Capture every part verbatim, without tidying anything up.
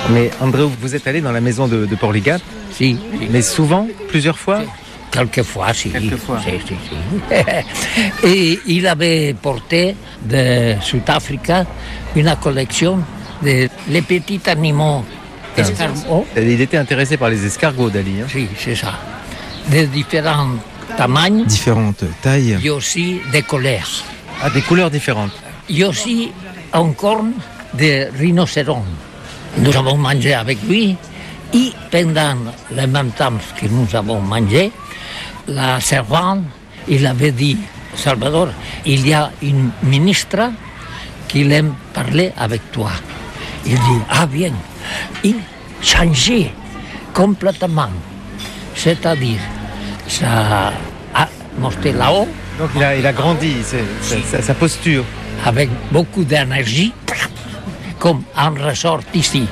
Mais Andreu, vous êtes allé dans la maison de, de Porligat? Si. Mais souvent? Plusieurs fois? Quelquefois, si. Quelquefois. Si, si, si. Et il avait porté de Sud-Afrique une collection de les petits animaux escargots. Il était intéressé par les escargots, Dali. Hein? Si, c'est ça. De différents tamanhs. Différentes tailles. Et aussi des couleurs. Ah, des couleurs différentes. Et aussi un corne de rhinocéros. Nous avons mangé avec lui et pendant le même temps que nous avons mangé, la servante, il avait dit, Salvador, il y a une ministre qui aime parler avec toi. Il dit, ah bien, il changeait complètement. C'est-à-dire, ça a monté là-haut. Donc il a, il a grandi, c'est, c'est, sa, sa posture. Avec beaucoup d'énergie, comme un ressort ici.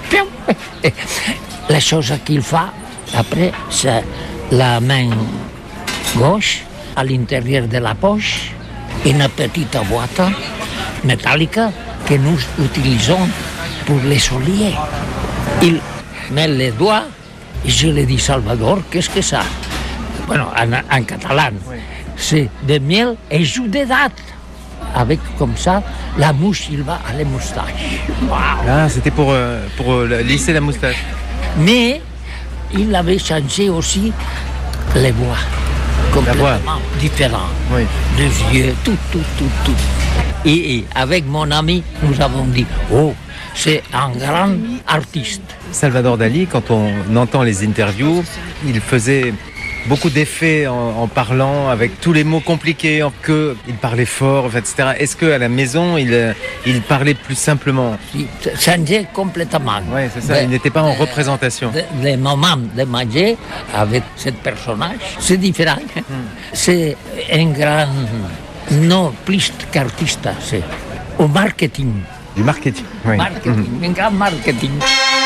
La chose qu'il fait, après, c'est la main gauche, à l'intérieur de la poche, une petite boîte métallique que nous utilisons pour les souliers. Il met les doigts et je lui dis, Salvador, qu'est-ce que ça? Bueno, en, en catalan, oui. C'est de miel et jus de date. Avec comme ça, la mouche, il va à la moustache. Wow. Ah, c'était pour, euh, pour euh, lisser la moustache. Mais il avait changé aussi les voix, complètement différents. Oui. Les yeux, tout, tout, tout, tout. Et, et avec mon ami, nous avons dit, oh, c'est un grand artiste. Salvador Dali, quand on entend les interviews, il faisait beaucoup d'effets en, en parlant avec tous les mots compliqués, que il parlait fort, et cetera. Est-ce qu'à la maison, il, il parlait plus simplement? Il changeait complètement. Oui, c'est ça, de, il n'était pas en de, représentation. De, le moment de manger avec ce personnage, c'est différent. Hmm. C'est un grand, non plus qu'artiste, c'est au marketing. Du marketing, oui. Marketing, mmh. Un grand marketing.